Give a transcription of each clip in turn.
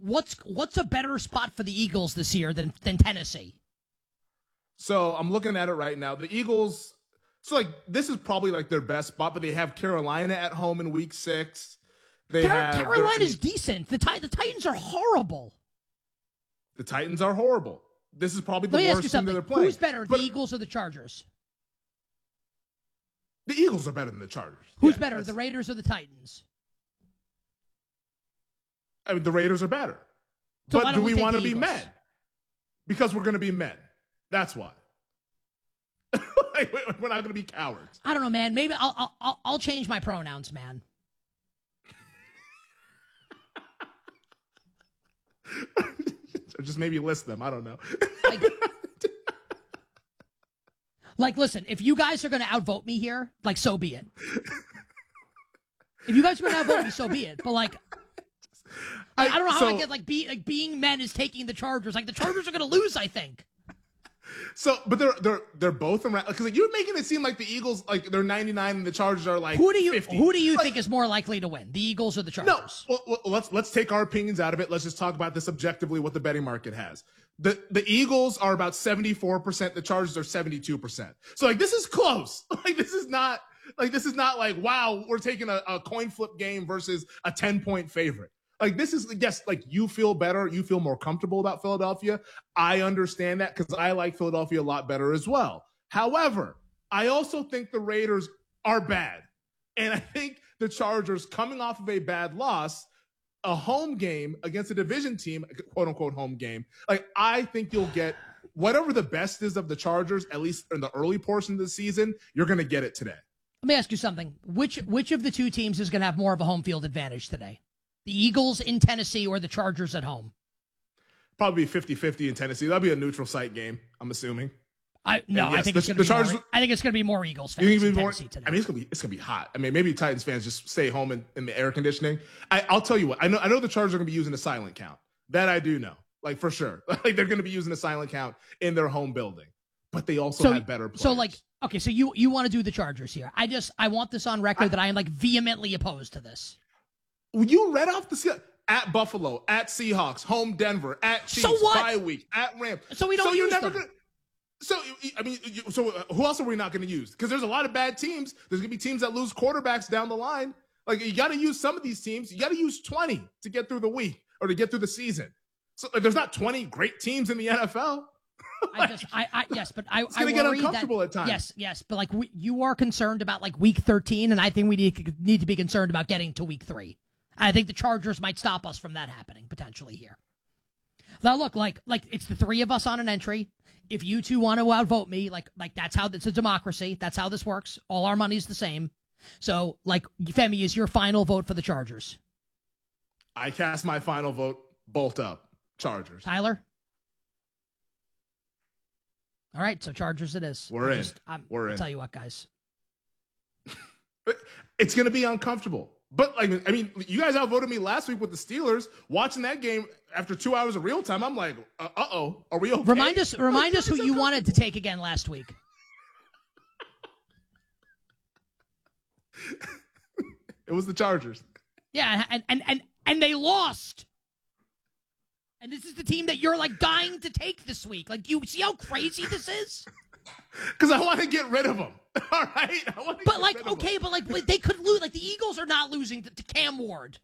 what's a better spot for the Eagles this year than Tennessee? So I'm looking at it right now. The Eagles, so like this is probably like their best spot, but they have Carolina at home in week 6. Carolina's decent. The Titans are horrible. The Titans are horrible. This is probably the worst team that they're playing. Who's better, the Eagles or the Chargers? The Eagles are better than the Chargers. Who's better, the Raiders or the Titans? I mean, the Raiders are better. So but do we want to be men? Because we're going to be men. That's why. We're not going to be cowards. I don't know, man. Maybe I'll change my pronouns, man. Or just maybe list them. I don't know. Like, listen, if you guys are going to outvote me here, like, so be it. If you guys are going to outvote me, so be it. But, like, I don't know how I get, being men is taking the Chargers. Like, the Chargers are going to lose, I think. So, but they're both around, because you're making it seem like the Eagles, like, they're 99 and the Chargers are, like, 50. Who do you think is more likely to win, the Eagles or the Chargers? No, well, let's take our opinions out of it. Let's just talk about this objectively, what the betting market has. The Eagles are about 74%. The Chargers are 72%. So, like, this is close. This is not like, wow, we're taking a coin flip game versus a 10-point favorite. Like, this is, yes, like, you feel better. You feel more comfortable about Philadelphia. I understand that because I like Philadelphia a lot better as well. However, I also think the Raiders are bad. And I think the Chargers, coming off of a bad loss, a home game against a division team, quote unquote home game, like, I think you'll get whatever the best is of the Chargers, at least in the early portion of the season, you're going to get it today. Let me ask you something. Which of the two teams is going to have more of a home field advantage today? The Eagles in Tennessee or the Chargers at home? Probably 50-50 in Tennessee. That'll be a neutral site game, I'm assuming. I think it's going to be more Eagles fans in Tennessee today. I mean, it's going to be hot. I mean, maybe Titans fans just stay home in the air conditioning. I'll tell you what. I know the Chargers are going to be using a silent count. That I do know, like, for sure. Like, they're going to be using a silent count in their home building. But they also have better players. So, like, okay, so you want to do the Chargers here. I want this on record that I am, like, vehemently opposed to this. You read off the at Buffalo, at Seahawks, home Denver, at Chiefs, bye week, at Rams. So we don't use them. Who else are we not going to use? Because there's a lot of bad teams. There's going to be teams that lose quarterbacks down the line. Like, you got to use some of these teams. You got to use 20 to get through the week or to get through the season. So there's not 20 great teams in the NFL. Yes, but it's going to get uncomfortable at times. Yes, but like you are concerned about like week 13, and I think we need to be concerned about getting to week 3. I think the Chargers might stop us from that happening potentially here. Now, look, like it's the three of us on an entry. If you two want to outvote me, like that's how it's a democracy. That's how this works. All our money's the same. So, like, Femi, is your final vote for the Chargers? I cast my final vote. Bolt up, Chargers. Tyler. All right, so Chargers it is. We're in. I'll tell you what, guys. It's going to be uncomfortable. But, like, I mean, you guys outvoted me last week with the Steelers. Watching that game after 2 hours of real time, I'm like, uh-oh, are we okay? Remind us who you wanted to take again last week. It was the Chargers. Yeah, and they lost. And this is the team that you're, like, dying to take this week. Like, you see how crazy this is? Because I want to get rid of them. All right? But they could lose. Like, the Eagles are not losing to Cam Ward.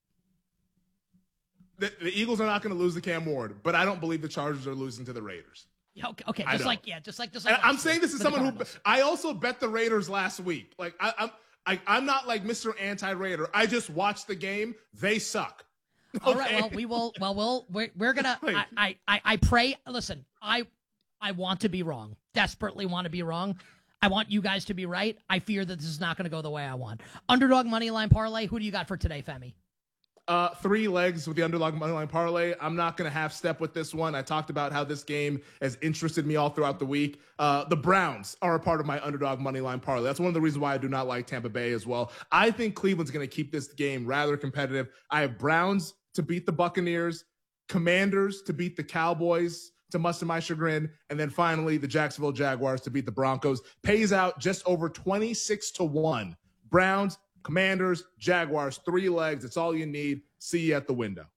The Eagles are not going to lose to Cam Ward, but I don't believe the Chargers are losing to the Raiders. Okay. Just like. And I'm saying this is someone who I also bet the Raiders last week. Like, I'm not like Mr. Anti-Raider. I just watched the game. They suck. Okay? All right. We're gonna. I pray. Listen, I want to be wrong. Desperately want to be wrong. I want you guys to be right. I fear that this is not going to go the way I want. Underdog Moneyline Parlay. Who do you got for today, Femi? 3 legs with the Underdog Moneyline Parlay. I'm not going to half step with this one. I talked about how this game has interested me all throughout the week. The Browns are a part of my Underdog Moneyline Parlay. That's one of the reasons why I do not like Tampa Bay as well. I think Cleveland's going to keep this game rather competitive. I have Browns to beat the Buccaneers, Commanders to beat the Cowboys, to much to my chagrin, and then finally the Jacksonville Jaguars to beat the Broncos. Pays out just over 26-1. Browns, Commanders, Jaguars, 3 legs. It's all you need. See you at the window.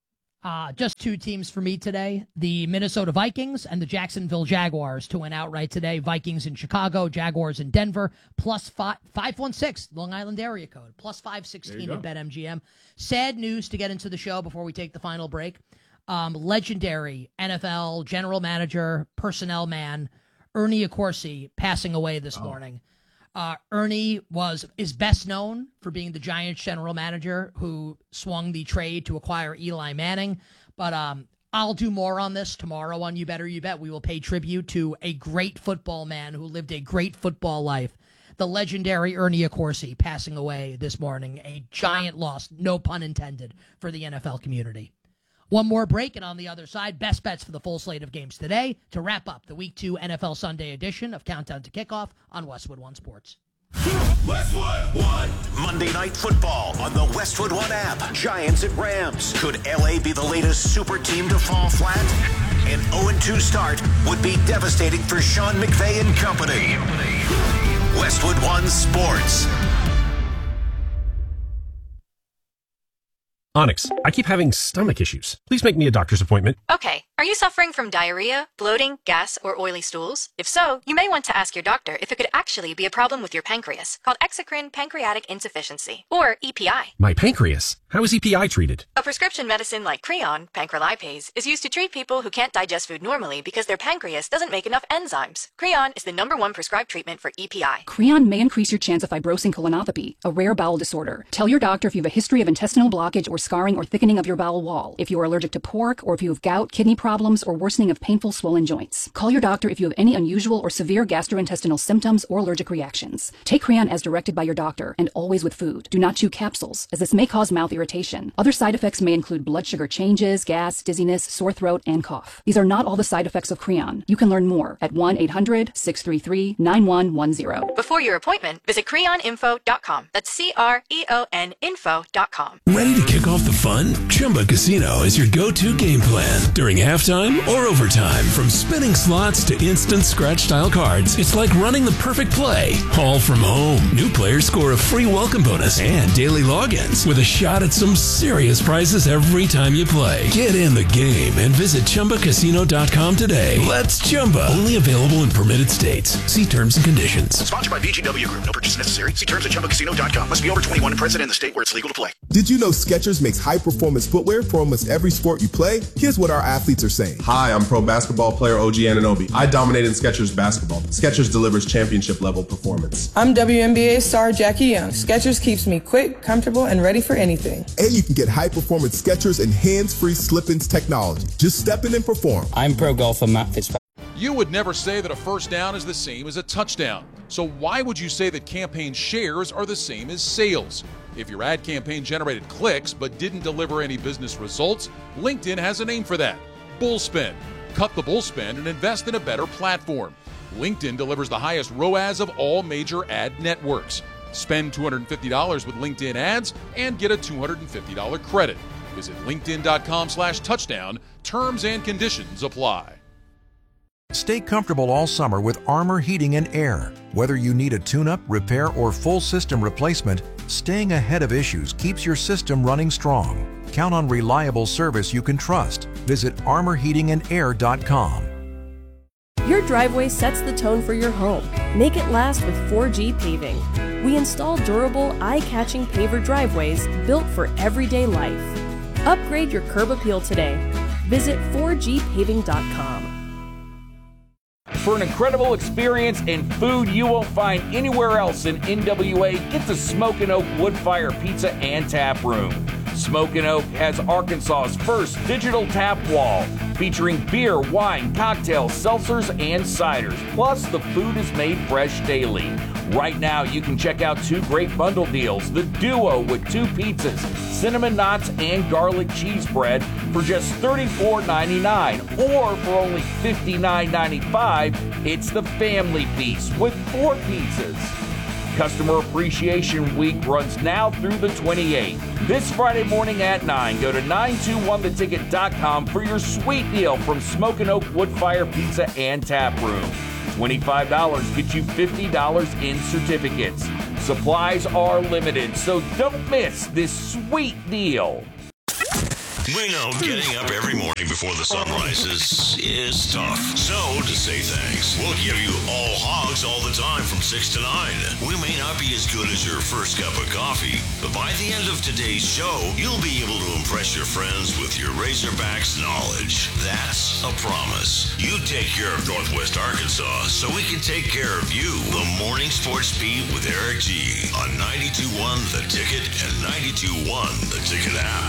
Just two teams for me today. The Minnesota Vikings and the Jacksonville Jaguars to win outright today. Vikings in Chicago, Jaguars in Denver, plus 516, Long Island area code, plus 516 at BetMGM. Sad news to get into the show before we take the final break. Legendary NFL general manager, personnel man, Ernie Accorsi, passing away this morning. Ernie is best known for being the Giants general manager who swung the trade to acquire Eli Manning. But I'll do more on this tomorrow on You Better You Bet. We will pay tribute to a great football man who lived a great football life. The legendary Ernie Accorsi passing away this morning. A giant loss, no pun intended, for the NFL community. One more break, and on the other side, best bets for the full slate of games today to wrap up the Week 2 NFL Sunday edition of Countdown to Kickoff on Westwood One Sports. Westwood One. Monday Night Football on the Westwood One app. Giants at Rams. Could LA be the latest super team to fall flat? An 0-2 start would be devastating for Sean McVay and company. Westwood One Sports. Onyx, I keep having stomach issues. Please make me a doctor's appointment. Okay. Are you suffering from diarrhea, bloating, gas, or oily stools? If so, you may want to ask your doctor if it could actually be a problem with your pancreas, called exocrine pancreatic insufficiency, or EPI. My pancreas? How is EPI treated? A prescription medicine like Creon, pancrelipase, is used to treat people who can't digest food normally because their pancreas doesn't make enough enzymes. Creon is the #1 prescribed treatment for EPI. Creon may increase your chance of fibrosing colonopathy, a rare bowel disorder. Tell your doctor if you have a history of intestinal blockage or scarring or thickening of your bowel wall, if you are allergic to pork, or if you have gout, kidney problems, or worsening of painful swollen joints. Call your doctor if you have any unusual or severe gastrointestinal symptoms or allergic reactions. Take Creon as directed by your doctor, and always with food. Do not chew capsules, as this may cause mouth irritation. Other side effects may include blood sugar changes, gas, dizziness, sore throat, and cough. These are not all the side effects of Creon. You can learn more at 1-800-633-9110. Before your appointment, visit creoninfo.com. That's CREON info.com. Ready to kick off the fun? Chumba Casino is your go-to game plan during halftime or overtime. From spinning slots to instant scratch-style cards, it's like running the perfect play, all from home. New players score a free welcome bonus and daily logins with a shot at some serious prizes every time you play. Get in the game and visit ChumbaCasino.com today. Let's Chumba. Only available in permitted states. See terms and conditions. Sponsored by VGW Group. No purchase necessary. See terms at ChumbaCasino.com. Must be over 21 and present in the state where it's legal to play. Did you know Skechers makes high-performance footwear for almost every sport you play? Here's what our athletes are saying. Hi, I'm pro basketball player OG Anunoby. I dominated Skechers basketball. Skechers delivers championship-level performance. I'm WNBA star Jackie Young. Skechers keeps me quick, comfortable, and ready for anything. And you can get high-performance Skechers and hands-free slip-ins technology. Just step in and perform. I'm pro golfer Matt Fitzpatrick. You would never say that a first down is the same as a touchdown. So why would you say that campaign shares are the same as sales? If your ad campaign generated clicks but didn't deliver any business results, LinkedIn has a name for that: Bullspend. Cut the bullspend and invest in a better platform. LinkedIn delivers the highest ROAS of all major ad networks. Spend $250 with LinkedIn ads and get a $250 credit. Visit linkedin.com/touchdown. Terms and conditions apply. Stay comfortable all summer with Armor Heating and Air. Whether you need a tune-up, repair, or full system replacement, staying ahead of issues keeps your system running strong. Count on reliable service you can trust. Visit armorheatingandair.com. Your driveway sets the tone for your home. Make it last with 4G Paving. We install durable, eye-catching paver driveways built for everyday life. Upgrade your curb appeal today. Visit 4gpaving.com. For an incredible experience and food you won't find anywhere else in NWA, get to Smokin' Oak Woodfire Pizza and Tap Room. Smokin' Oak has Arkansas's first digital tap wall, featuring beer, wine, cocktails, seltzers, and ciders. Plus, the food is made fresh daily. Right now, you can check out two great bundle deals: the Duo with 2 pizzas, cinnamon knots, and garlic cheese bread for just $34.99, or for only $59.95, it's the Family Feast with 4 pizzas. Customer Appreciation Week runs now through the 28th. This Friday morning at 9, go to 921theticket.com for your sweet deal from Smokin' Oak Woodfire Pizza and Tap Room. $25 gets you $50 in certificates. Supplies are limited, so don't miss this sweet deal. We know getting up every morning before the sun rises is tough. So, to say thanks, we'll give you all hogs all the time from 6 to 9. We may not be as good as your first cup of coffee, but by the end of today's show, you'll be able to impress your friends with your Razorbacks knowledge. That's a promise. You take care of Northwest Arkansas so we can take care of you. The Morning Sports Beat with Eric G. on 92.1 The Ticket and 92.1 The Ticket app.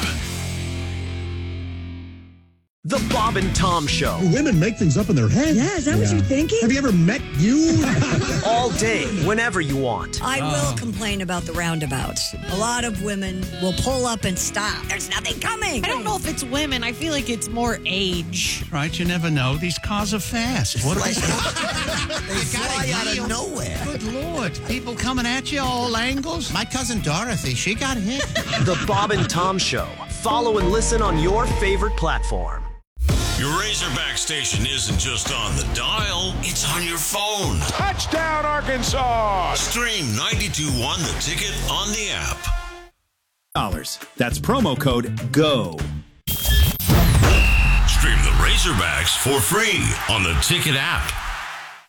The Bob and Tom Show. Women make things up in their head. Yeah, is that what you're thinking? Have you ever met you? All day, whenever you want. I will complain about the roundabouts. A lot of women will pull up and stop. There's nothing coming. I don't know if it's women. I feel like it's more age. Right, you never know. These cars are fast. What are They fly out of nowhere. Good Lord. People coming at you all angles. My cousin Dorothy, she got hit. The Bob and Tom Show. Follow and listen on your favorite platform. Your Razorback station isn't just on the dial, it's on your phone. Touchdown, Arkansas! Stream 92.1 The Ticket on the app. That's promo code GO. Stream the Razorbacks for free on the Ticket app.